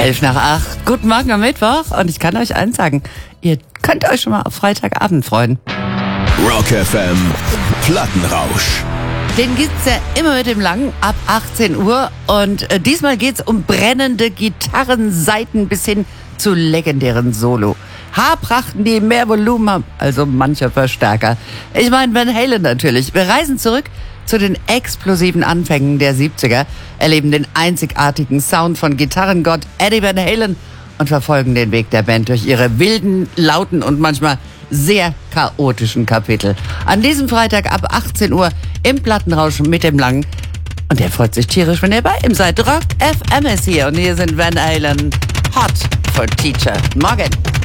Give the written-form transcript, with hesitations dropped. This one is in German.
7:11. Guten Morgen am Mittwoch und ich kann euch eins sagen, ihr könnt euch schon mal auf Freitagabend freuen. Rock FM Plattenrausch. Den gibt's ja immer mit dem Langen ab 18 Uhr und diesmal geht's um brennende Gitarrensaiten bis hin zu legendären Solo. Haarprachten, die mehr Volumen haben, also mancher Verstärker. Ich meine Van Halen natürlich. Wir reisen zurück zu den explosiven Anfängen der 70er, erleben den einzigartigen Sound von Gitarrengott Eddie Van Halen und verfolgen den Weg der Band durch ihre wilden, lauten und manchmal sehr chaotischen Kapitel. An diesem Freitag ab 18 Uhr im Plattenrausch mit dem Langen. Und er freut sich tierisch, wenn ihr bei ihm seid. Rock FM ist hier und hier sind Van Halen. Hot for Teacher. Morgen.